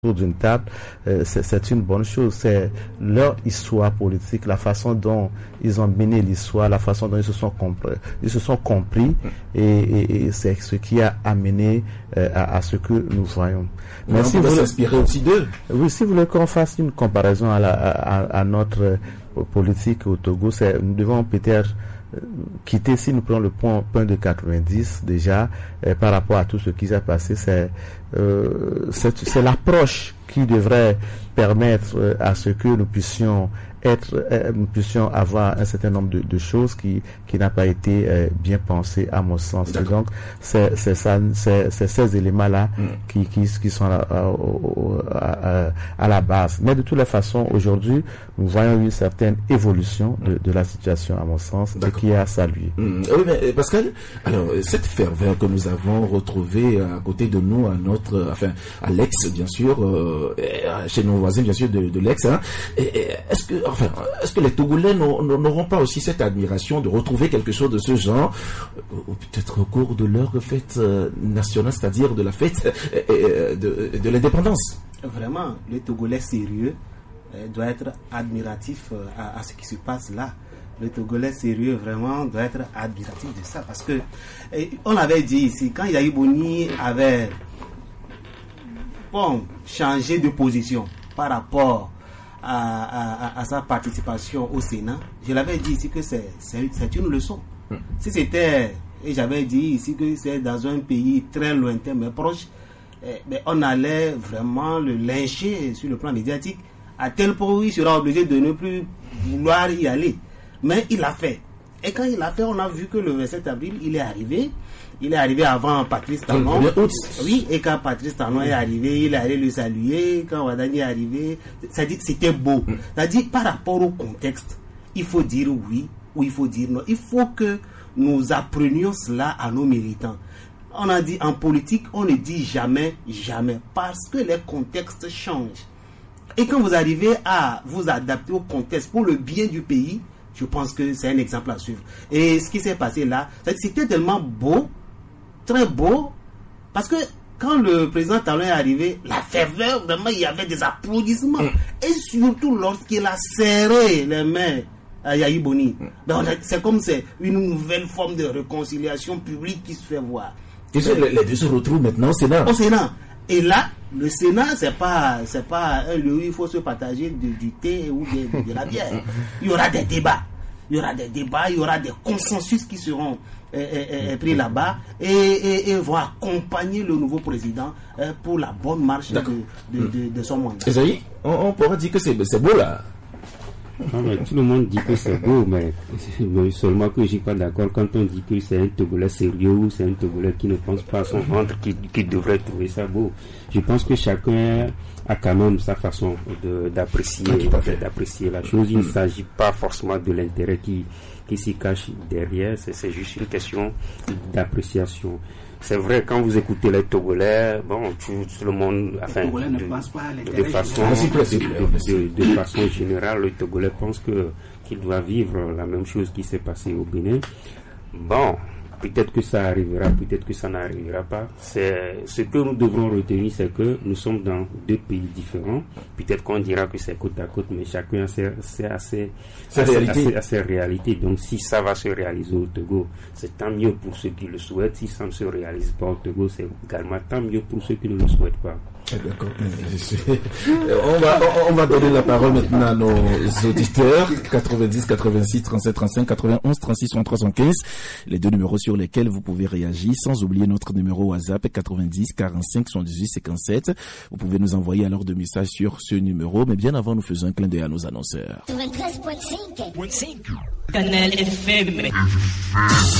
autour d'une table, c'est une bonne chose. C'est leur histoire politique, la façon dont ils ont mené l'histoire, la façon dont ils se sont compris, et c'est ce qui a amené à ce que nous voyons. Mais si vous voulez s'inspirer aussi d'eux. Oui, si vous voulez qu'on fasse une comparaison à notre politique au Togo, nous devons peut-être quitter, si nous prenons le point de 90 déjà, par rapport à tout ce qui s'est passé, c'est l'approche qui devrait permettre à ce que nous puissions avoir un certain nombre de choses qui n'a pas été bien pensé à mon sens. Et donc c'est ces éléments-là qui sont à la base. Mais de toutes les façons, aujourd'hui, nous voyons une certaine évolution de la situation à mon sens, et qui est à saluer. Oui, mais Pascal, alors cette ferveur que nous avons retrouvée à côté de nous, à l'Aix, bien sûr, chez nos voisins, bien sûr, de l'Aix, hein, est-ce que les Togolais n'auront pas aussi cette admiration de retrouver quelque chose de ce genre, ou peut-être au cours de leur fête nationale, c'est-à-dire de la fête de l'indépendance? Vraiment, le Togolais sérieux doit être admiratif à ce qui se passe là. Le Togolais sérieux vraiment doit être admiratif de ça, parce que on l'avait dit ici, quand Yayi Boni avait changé de position par rapport à sa participation au Sénat, je l'avais dit ici que c'est une leçon. Si c'était, et j'avais dit ici que c'est dans un pays très lointain mais proche, on allait vraiment le lyncher sur le plan médiatique, à tel point où il sera obligé de ne plus vouloir y aller. Mais il l'a fait. Et quand il l'a fait, on a vu que le 27 avril, il est arrivé. Il est arrivé avant Patrice Talon. Oui, et quand Patrice Talon est arrivé, il est allé le saluer. Quand Wadani est arrivé, c'est-à-dire c'était beau. C'est-à-dire par rapport au contexte, il faut dire oui ou il faut dire non. Il faut que nous apprenions cela à nos militants. On a dit en politique, on ne dit jamais, jamais, parce que les contextes changent. Et quand vous arrivez à vous adapter au contexte pour le bien du pays, je pense que c'est un exemple à suivre. Et ce qui s'est passé là, c'était tellement beau, très beau, parce que quand le président Talon est arrivé, la ferveur, vraiment, il y avait des applaudissements. Et surtout lorsqu'il a serré les mains à Yayi Boni. C'est comme c'est une nouvelle forme de réconciliation publique qui se fait voir. Et les deux se retrouvent maintenant au Sénat. Au Sénat. Et là, le Sénat, c'est pas un lieu où il faut se partager du thé ou de la bière. Il y aura des débats. Il y aura des consensus qui seront pris là-bas et vont accompagner le nouveau président pour la bonne marche de son mandat. Esaïe, on pourra dire que c'est beau là. Non, mais tout le monde dit que c'est beau, mais seulement que je ne suis pas d'accord quand on dit que c'est un Togolais sérieux ou c'est un Togolais qui ne pense pas à son ventre qui devrait trouver ça beau. Je pense que chacun a quand même sa façon d'apprécier la chose. Il ne s'agit pas forcément de l'intérêt qui s'y cache derrière, c'est juste une question d'appréciation. C'est vrai, quand vous écoutez les Togolais, tout le monde, de façon générale, le Togolais pense qu'il doit vivre la même chose qui s'est passée au Bénin. Peut-être que ça arrivera, peut-être que ça n'arrivera pas. Ce que nous devrons retenir, c'est que nous sommes dans deux pays différents. Peut-être qu'on dira que c'est côte à côte, mais chacun a ses réalités. Donc si ça va se réaliser au Togo, c'est tant mieux pour ceux qui le souhaitent. Si ça ne se réalise pas au Togo, c'est également tant mieux pour ceux qui ne le souhaitent pas. D'accord. On va donner la parole maintenant à nos auditeurs. 90 86 37 35 91 36 63 75. Les deux numéros sur lesquels vous pouvez réagir, sans oublier notre numéro WhatsApp 90 45 78 57. Vous pouvez nous envoyer alors de messages sur ce numéro, mais bien avant, nous faisons un clin d'œil à nos annonceurs. 93.5 Canal FM.